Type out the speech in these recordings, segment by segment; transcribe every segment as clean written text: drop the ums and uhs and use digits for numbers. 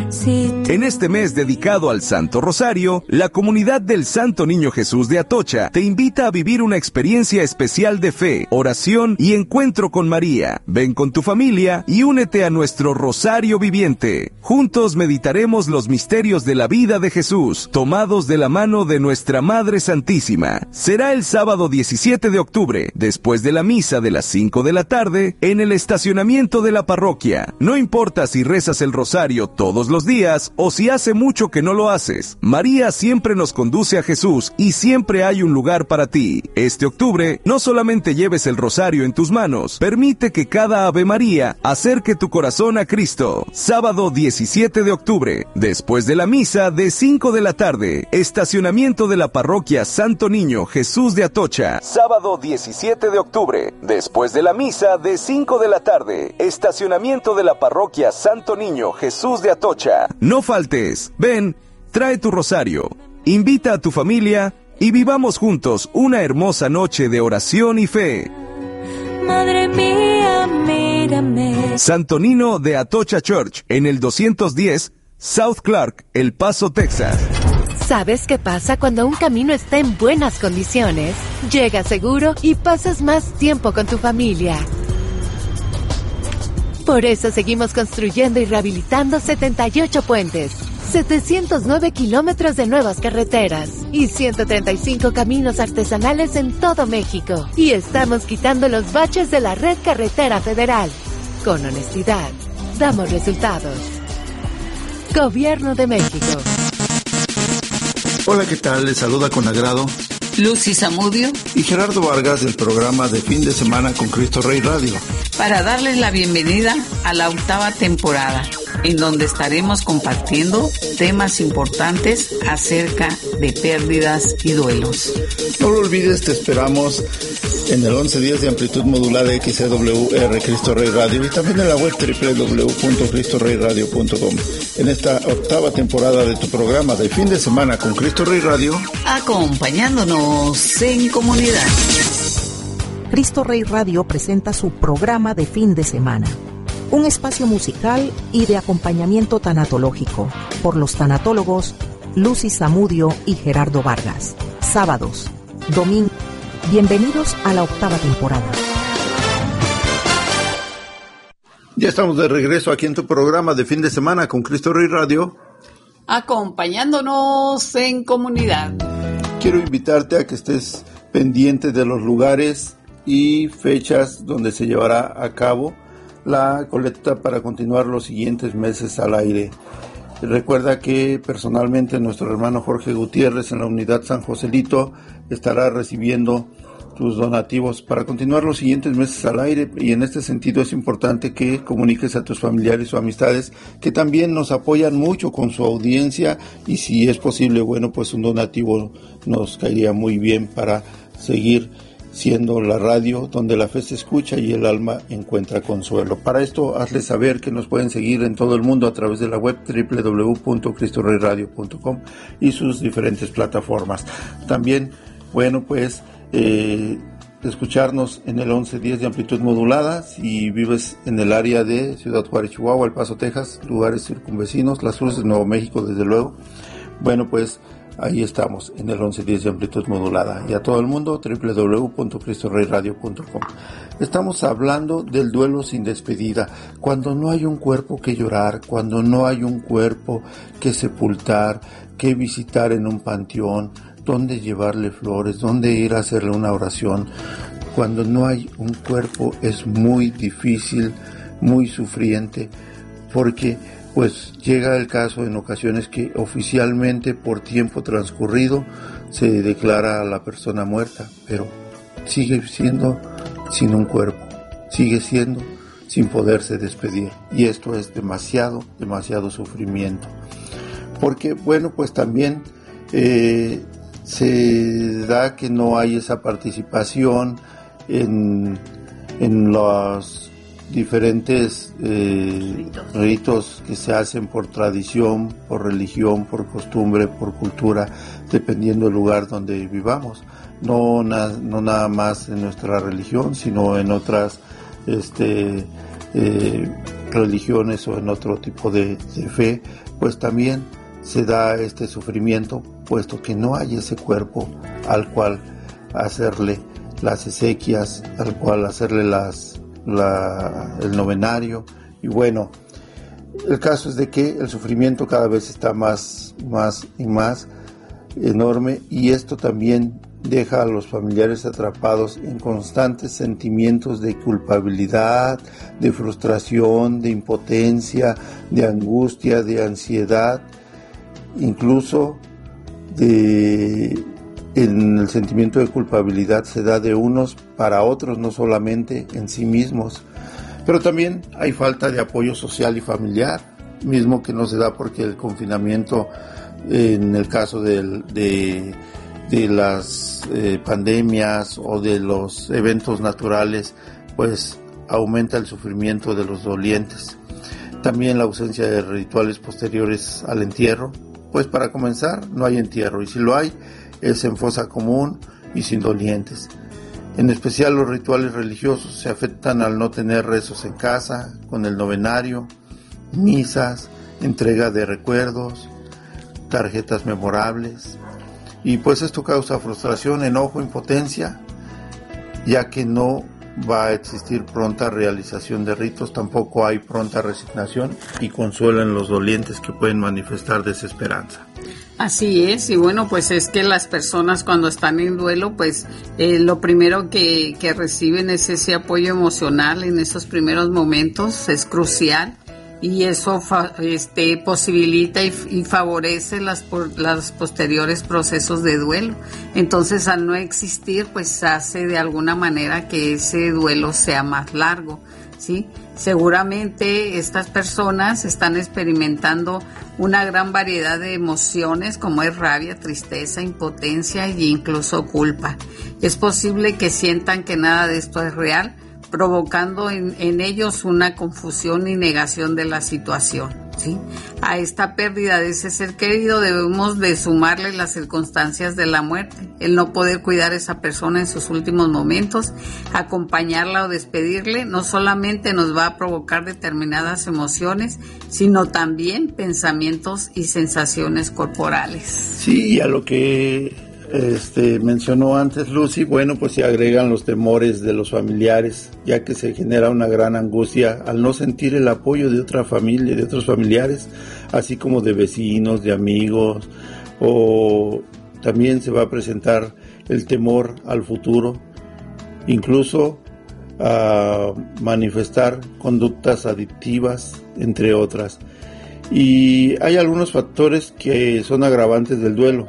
En este mes dedicado al Santo Rosario, la comunidad del Santo Niño Jesús de Atocha te invita a vivir una experiencia especial de fe, oración y encuentro con María. Ven con tu familia y únete a nuestro Rosario Viviente. Juntos meditaremos los misterios de la vida de Jesús, tomados de la mano de nuestra Madre Santísima. Será el sábado 17 de octubre, después de la misa de las 5 de la tarde, en el estacionamiento de la parroquia. No importa si rezas el rosario todos los días o si hace mucho que no lo haces, María siempre nos conduce a Jesús y siempre hay un lugar para ti. Este octubre, no solamente lleves el rosario en tus manos, permite que cada Ave María acerque tu corazón a Cristo. Sábado 17 de octubre, después de la misa de 5 de la tarde, estacionamiento de la parroquia Santo Niño Jesús de Atocha. Sábado 17 de octubre, después de la misa de 5 de la tarde, estacionamiento de la parroquia Santo Niño Jesús de Atocha. No faltes, ven, trae tu rosario, invita a tu familia y vivamos juntos una hermosa noche de oración y fe. Madre mía, mírame. Santo Nino de Atocha Church, en el 210 South Clark, El Paso, Texas. ¿Sabes qué pasa cuando un camino está en buenas condiciones? Llegas seguro y pasas más tiempo con tu familia. Por eso seguimos construyendo y rehabilitando 78 puentes, 709 kilómetros de nuevas carreteras y 135 caminos artesanales en todo México. Y estamos quitando los baches de la red carretera federal. Con honestidad, damos resultados. Gobierno de México. Hola, ¿qué tal? Les saluda con agrado Lucy Zamudio y Gerardo Vargas del programa de Fin de Semana con Cristo Rey Radio, para darles la bienvenida a la 8ª temporada, en donde estaremos compartiendo temas importantes acerca de pérdidas y duelos. No lo olvides, te esperamos en el 1110 de amplitud modulada XCWR Cristo Rey Radio y también en la web www.cristoreyradio.com. En esta 8ª temporada de tu programa de Fin de Semana con Cristo Rey Radio, acompañándonos en comunidad. Cristo Rey Radio presenta su programa de fin de semana, un espacio musical y de acompañamiento tanatológico por los tanatólogos Lucy Zamudio y Gerardo Vargas. Sábados, domingo. Bienvenidos a la 8ª temporada. Ya estamos de regreso aquí en tu programa de Fin de Semana con Cristo Rey Radio, acompañándonos en comunidad. Quiero invitarte a que estés pendiente de los lugares y fechas donde se llevará a cabo la colecta para continuar los siguientes meses al aire. Recuerda que personalmente nuestro hermano Jorge Gutiérrez en la unidad San Joselito estará recibiendo tus donativos para continuar los siguientes meses al aire, y en este sentido es importante que comuniques a tus familiares o amistades que también nos apoyan mucho con su audiencia, y si es posible, bueno, pues un donativo nos caería muy bien para seguir siendo la radio donde la fe se escucha y el alma encuentra consuelo. Para esto, hazles saber que nos pueden seguir en todo el mundo a través de la web www.cristoreyradio.com y sus diferentes plataformas. También, bueno, pues escucharnos en el 1110 de amplitud modulada si vives en el área de Ciudad Juárez, Chihuahua, El Paso, Texas, lugares circunvecinos, las Cruces de Nuevo México, desde luego. Bueno, pues ahí estamos en el 1110 de amplitud modulada, y a todo el mundo www.cristoreyradio.com. Estamos hablando del duelo sin despedida, cuando no hay un cuerpo que llorar, cuando no hay un cuerpo que sepultar, que visitar en un panteón, dónde llevarle flores, dónde ir a hacerle una oración. Cuando no hay un cuerpo es muy difícil, muy sufriente, porque pues llega el caso en ocasiones que oficialmente por tiempo transcurrido se declara a la persona muerta, pero sigue siendo sin un cuerpo, sigue siendo sin poderse despedir, y esto es demasiado sufrimiento, porque bueno, pues también se da que no hay esa participación en los diferentes ritos que se hacen por tradición, por religión, por costumbre, por cultura, dependiendo del lugar donde vivamos. No nada más en nuestra religión, sino en otras religiones o en otro tipo de fe, pues también se da este sufrimiento, puesto que no hay ese cuerpo al cual hacerle las exequias, al cual hacerle el novenario. Y bueno, el caso es de que el sufrimiento cada vez está más y más enorme, y esto también deja a los familiares atrapados en constantes sentimientos de culpabilidad, de frustración, de impotencia, de angustia, de ansiedad, incluso en el sentimiento de culpabilidad se da de unos para otros, no solamente en sí mismos. Pero también hay falta de apoyo social y familiar, mismo que no se da porque el confinamiento, en el caso de las pandemias o de los eventos naturales, pues aumenta el sufrimiento de los dolientes. También la ausencia de rituales posteriores al entierro, pues para comenzar no hay entierro, y si lo hay es en fosa común y sin dolientes. En especial los rituales religiosos se afectan al no tener rezos en casa, con el novenario, misas, entrega de recuerdos, tarjetas memorables, y pues esto causa frustración, enojo, impotencia, ya que no va a existir pronta realización de ritos, tampoco hay pronta resignación y consuelo en los dolientes que pueden manifestar desesperanza. Así es, y bueno, pues es que las personas cuando están en duelo, pues lo primero que reciben es ese apoyo emocional en esos primeros momentos, es crucial, y eso posibilita y favorece las posteriores procesos de duelo. Entonces, al no existir, pues hace de alguna manera que ese duelo sea más largo, ¿sí? Seguramente estas personas están experimentando una gran variedad de emociones, como es rabia, tristeza, impotencia e incluso culpa. Es posible que sientan que nada de esto es real, provocando en ellos una confusión y negación de la situación, ¿sí? A esta pérdida de ese ser querido debemos de sumarle las circunstancias de la muerte, el no poder cuidar a esa persona en sus últimos momentos, acompañarla o despedirle, no solamente nos va a provocar determinadas emociones, sino también pensamientos y sensaciones corporales. Sí, y a lo que mencionó antes Lucy, bueno, pues se agregan los temores de los familiares, ya que se genera una gran angustia al no sentir el apoyo de otra familia, de otros familiares, así como de vecinos, de amigos, o también se va a presentar el temor al futuro, incluso a manifestar conductas adictivas, entre otras. Y hay algunos factores que son agravantes del duelo,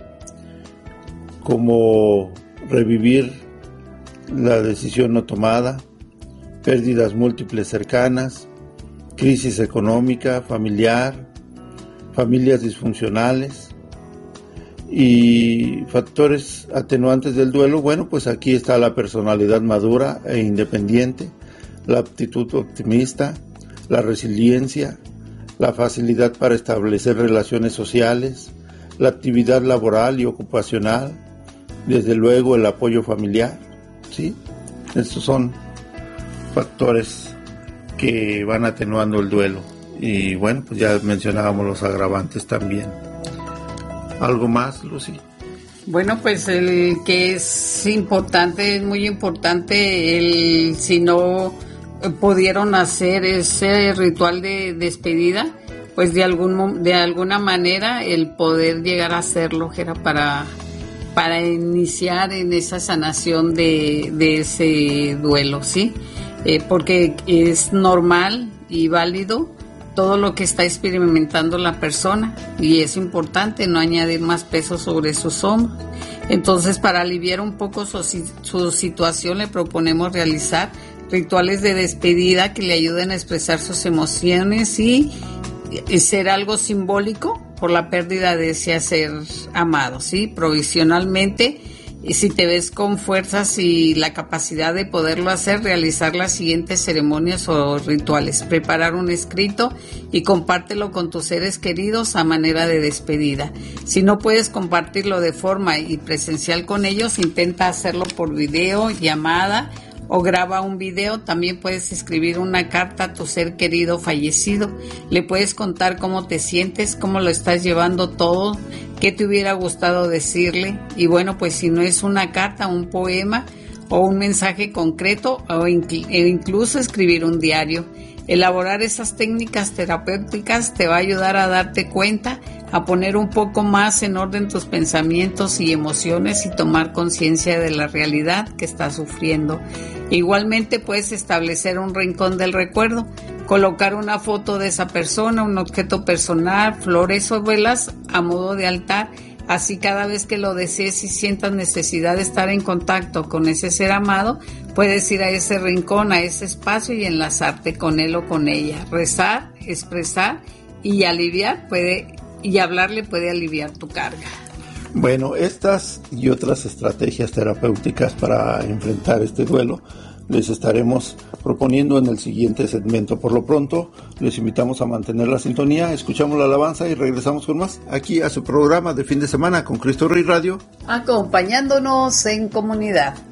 como revivir la decisión no tomada, pérdidas múltiples cercanas, crisis económica, familiar, familias disfuncionales y factores atenuantes del duelo. Bueno, pues aquí está la personalidad madura e independiente, la aptitud optimista, la resiliencia, la facilidad para establecer relaciones sociales, la actividad laboral y ocupacional, desde luego el apoyo familiar, ¿sí? Estos son factores que van atenuando el duelo. Y bueno, pues ya mencionábamos los agravantes también. ¿Algo más, Lucy? Bueno, pues el que es importante, es muy importante, si no pudieron hacer ese ritual de despedida, pues de alguna manera el poder llegar a hacerlo era para iniciar en esa sanación de ese duelo, ¿sí? Porque es normal y válido todo lo que está experimentando la persona, y es importante no añadir más peso sobre sus hombros. Entonces, para aliviar un poco su situación, le proponemos realizar rituales de despedida que le ayuden a expresar sus emociones y ser algo simbólico por la pérdida de ese ser amado, ¿sí? Provisionalmente, y si te ves con fuerzas y la capacidad de poderlo hacer, realizar las siguientes ceremonias o rituales: preparar un escrito y compártelo con tus seres queridos a manera de despedida. Si no puedes compartirlo de forma y presencial con ellos, intenta hacerlo por video, llamada o graba un video. También puedes escribir una carta a tu ser querido fallecido. Le puedes contar cómo te sientes, cómo lo estás llevando todo, qué te hubiera gustado decirle. Y bueno, pues si no es una carta, un poema o un mensaje concreto o incluso escribir un diario. Elaborar esas técnicas terapéuticas te va a ayudar a darte cuenta, a poner un poco más en orden tus pensamientos y emociones y tomar conciencia de la realidad que estás sufriendo. Igualmente puedes establecer un rincón del recuerdo, colocar una foto de esa persona, un objeto personal, flores o velas a modo de altar. Así cada vez que lo desees y sientas necesidad de estar en contacto con ese ser amado, puedes ir a ese rincón, a ese espacio y enlazarte con él o con ella. Rezar, expresar y aliviar y hablarle puede aliviar tu carga. Bueno, estas y otras estrategias terapéuticas para enfrentar este duelo les estaremos proponiendo en el siguiente segmento. Por lo pronto, les invitamos a mantener la sintonía, escuchamos la alabanza y regresamos con más aquí a su programa de fin de semana con Cristo Rey Radio. Acompañándonos en comunidad.